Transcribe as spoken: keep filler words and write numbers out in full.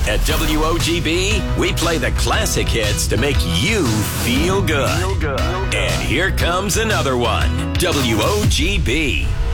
At W O G B, we play the classic hits to make you feel good. Feel good. And here comes another one. W O G B.